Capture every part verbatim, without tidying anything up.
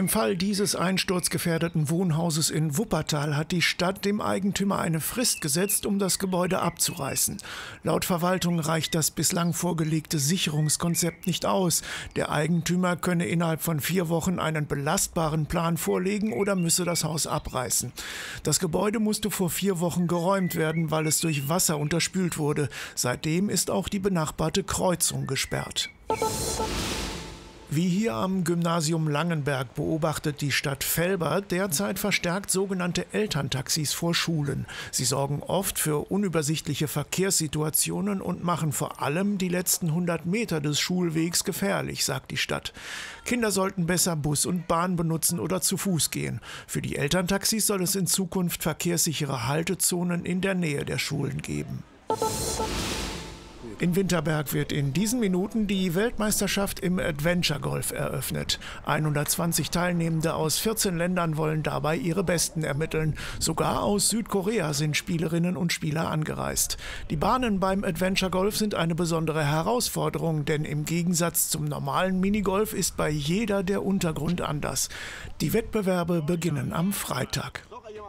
Im Fall dieses einsturzgefährdeten Wohnhauses in Wuppertal hat die Stadt dem Eigentümer eine Frist gesetzt, um das Gebäude abzureißen. Laut Verwaltung reicht das bislang vorgelegte Sicherungskonzept nicht aus. Der Eigentümer könne innerhalb von vier Wochen einen belastbaren Plan vorlegen oder müsse das Haus abreißen. Das Gebäude musste vor vier Wochen geräumt werden, weil es durch Wasser unterspült wurde. Seitdem ist auch die benachbarte Kreuzung gesperrt. Wie hier am Gymnasium Langenberg beobachtet die Stadt Velbert derzeit verstärkt sogenannte Elterntaxis vor Schulen. Sie sorgen oft für unübersichtliche Verkehrssituationen und machen vor allem die letzten hundert Meter des Schulwegs gefährlich, sagt die Stadt. Kinder sollten besser Bus und Bahn benutzen oder zu Fuß gehen. Für die Elterntaxis soll es in Zukunft verkehrssichere Haltezonen in der Nähe der Schulen geben. In Winterberg wird in diesen Minuten die Weltmeisterschaft im Adventure Golf eröffnet. hundertzwanzig Teilnehmende aus vierzehn Ländern wollen dabei ihre Besten ermitteln. Sogar aus Südkorea sind Spielerinnen und Spieler angereist. Die Bahnen beim Adventure Golf sind eine besondere Herausforderung, denn im Gegensatz zum normalen Minigolf ist bei jeder der Untergrund anders. Die Wettbewerbe beginnen am Freitag.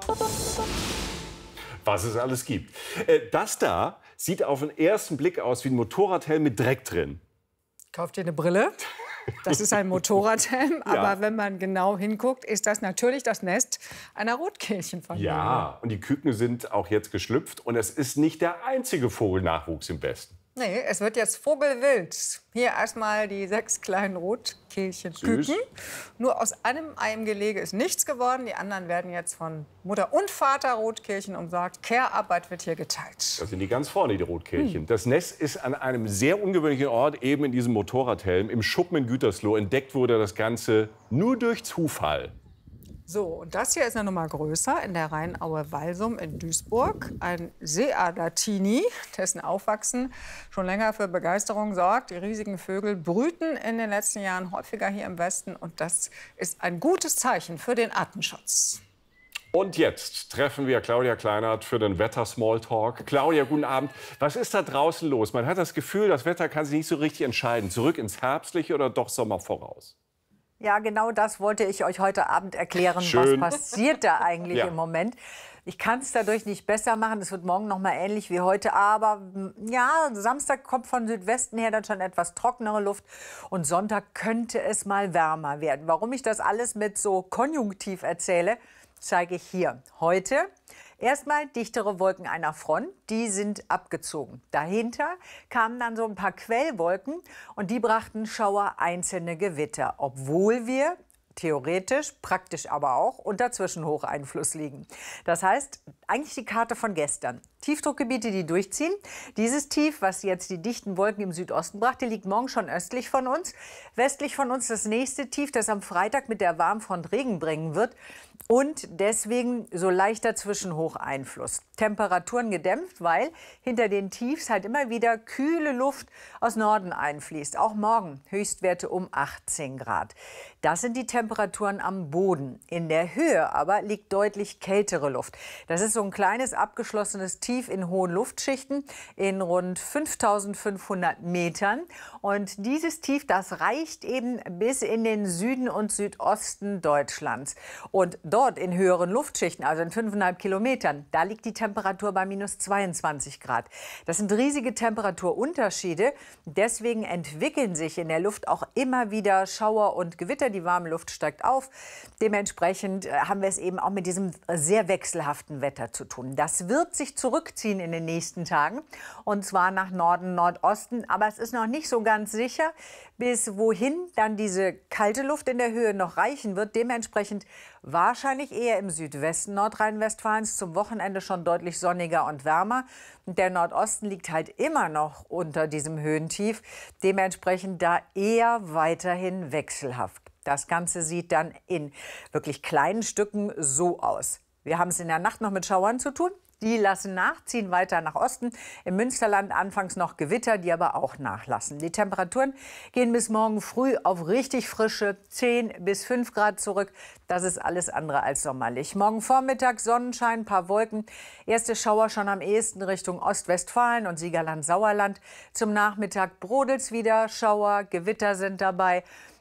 Was es alles gibt. Das da sieht auf den ersten Blick aus wie ein Motorradhelm mit Dreck drin. Kauft ihr eine Brille? Das ist ein Motorradhelm, Ja. aber wenn man genau hinguckt, ist das natürlich das Nest einer Rotkehlchenfamilie. Ja, und die Küken sind auch jetzt geschlüpft und es ist nicht der einzige Vogelnachwuchs im Westen. Nee, es wird jetzt vogelwild. Hier erstmal die sechs kleinen Rotkehlchenküken. Süß. Nur aus einem Ei im Gelege ist nichts geworden. Die anderen werden jetzt von Mutter und Vater Rotkehlchen umsorgt. Care-Arbeit wird hier geteilt. Das sind die ganz vorne, die Rotkehlchen. Hm. Das Nest ist an einem sehr ungewöhnlichen Ort, eben in diesem Motorradhelm, im Schuppen in Gütersloh. Entdeckt wurde das Ganze nur durch Zufall. So, und das hier ist eine Nummer größer in der Rheinaue Walsum in Duisburg. Ein Seadatini, dessen Aufwachsen schon länger für Begeisterung sorgt. Die riesigen Vögel brüten in den letzten Jahren häufiger hier im Westen. Und das ist ein gutes Zeichen für den Artenschutz. Und jetzt treffen wir Claudia Kleinert für den Wetter-Smalltalk. Claudia, guten Abend. Was ist da draußen los? Man hat das Gefühl, das Wetter kann sich nicht so richtig entscheiden. Zurück ins Herbstliche oder doch Sommer voraus? Ja, genau das wollte ich euch heute Abend erklären. Schön. Was passiert da eigentlich Ja. im Moment? Ich kann es dadurch nicht besser machen. Es wird morgen noch mal ähnlich wie heute. Aber ja, Samstag kommt von Südwesten her dann schon etwas trockenere Luft. Und Sonntag könnte es mal wärmer werden. Warum ich das alles mit so Konjunktiv erzähle, zeige ich hier. Heute erstmal dichtere Wolken einer Front, die sind abgezogen. Dahinter kamen dann so ein paar Quellwolken und die brachten Schauer, einzelne Gewitter, obwohl wir theoretisch, praktisch aber auch, unter Zwischenhocheinfluss liegen. Das heißt, eigentlich die Karte von gestern. Tiefdruckgebiete, die durchziehen. Dieses Tief, was jetzt die dichten Wolken im Südosten brachte, liegt morgen schon östlich von uns. Westlich von uns das nächste Tief, das am Freitag mit der Warmfront Regen bringen wird. Und deswegen so leichter Zwischenhocheinfluss. Temperaturen gedämpft, weil hinter den Tiefs halt immer wieder kühle Luft aus Norden einfließt. Auch morgen Höchstwerte um achtzehn Grad. Das sind die Temperaturen am Boden. In der Höhe aber liegt deutlich kältere Luft. Das ist so ein kleines abgeschlossenes Tief in hohen Luftschichten in rund fünftausendfünfhundert Metern. Und dieses Tief, das reicht eben bis in den Süden und Südosten Deutschlands. Und dort in höheren Luftschichten, also in fünfeinhalb Kilometern, da liegt die Temperatur bei minus zweiundzwanzig Grad. Das sind riesige Temperaturunterschiede. Deswegen entwickeln sich in der Luft auch immer wieder Schauer und Gewitter. Die warme Luft steigt auf. Dementsprechend haben wir es eben auch mit diesem sehr wechselhaften Wetter zu tun. Das wird sich zurückziehen in den nächsten Tagen, und zwar nach Norden, Nordosten. Aber es ist noch nicht so ganz sicher, bis wohin dann diese kalte Luft in der Höhe noch reichen wird. Dementsprechend wahrscheinlich eher im Südwesten Nordrhein-Westfalens, zum Wochenende schon deutlich sonniger und wärmer. Und der Nordosten liegt halt immer noch unter diesem Höhentief. Dementsprechend da eher weiterhin wechselhaft. Das Ganze sieht dann in wirklich kleinen Stücken so aus. Wir haben es in der Nacht noch mit Schauern zu tun. Die lassen nach, ziehen weiter nach Osten. Im Münsterland anfangs noch Gewitter, die aber auch nachlassen. Die Temperaturen gehen bis morgen früh auf richtig frische zehn bis fünf Grad zurück. Das ist alles andere als sommerlich. Morgen Vormittag Sonnenschein, ein paar Wolken. Erste Schauer schon am ehesten Richtung Ostwestfalen und Siegerland-Sauerland. Zum Nachmittag brodelt's wieder. Schauer, Gewitter sind dabei.